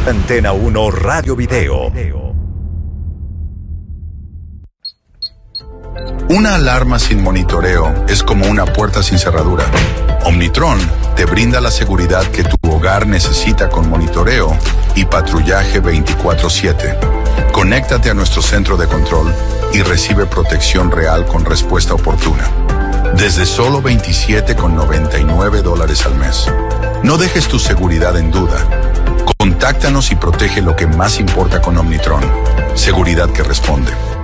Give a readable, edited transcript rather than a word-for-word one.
Antena 1 Radio Video. Una alarma sin monitoreo es como una puerta sin cerradura. Omnitron te brinda la seguridad que tu hogar necesita con monitoreo y patrullaje 24/7. Conéctate a nuestro centro de control y recibe protección real con respuesta oportuna. Desde solo $27,99 al mes. No dejes tu seguridad en duda. Contáctanos y protege lo que más importa con Omnitron. Seguridad que responde.